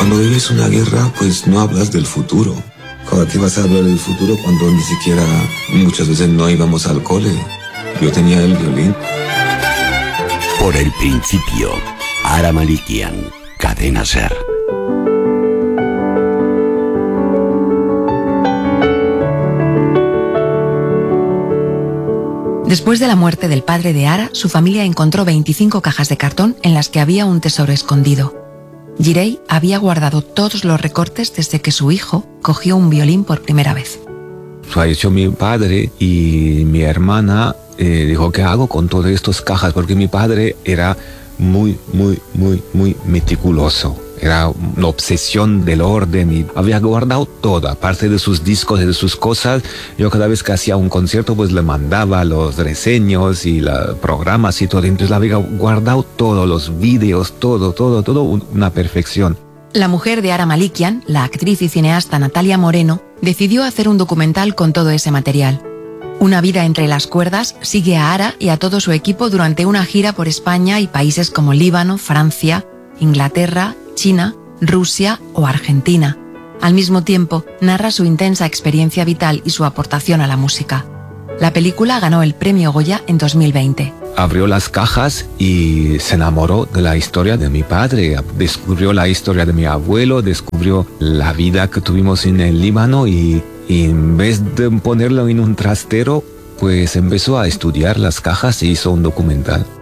Cuando vives una guerra, pues no hablas del futuro. ¿Cómo te vas a hablar del futuro cuando ni siquiera muchas veces no íbamos al cole? Yo tenía el violín. Por el principio, Ara Malikian, Cadena Ser. Después de la muerte del padre de Ara, su familia encontró 25 cajas de cartón en las que había un tesoro escondido. Jirey había guardado todos los recortes desde que su hijo cogió un violín por primera vez. Falleció mi padre y mi hermana dijo, ¿qué hago con todas estas cajas? Porque mi padre era muy meticuloso. Era una obsesión del orden y había guardado todo, aparte de sus discos y de sus cosas. Yo cada vez que hacía un concierto pues le mandaba los reseños y los programas y todo. Entonces había guardado todos los vídeos, todo, una perfección. La mujer de Ara Malikian, la actriz y cineasta Natalia Moreno, decidió hacer un documental con todo ese material. Una vida entre las cuerdas sigue a Ara y a todo su equipo durante una gira por España y países como Líbano, Francia, Inglaterra, China, Rusia o Argentina. Al mismo tiempo, narra su intensa experiencia vital y su aportación a la música. La película ganó el premio Goya en 2020. Abrió las cajas y se enamoró de la historia de mi padre. Descubrió la historia de mi abuelo, descubrió la vida que tuvimos en el Líbano y en vez de ponerlo en un trastero, pues empezó a estudiar las cajas y hizo un documental.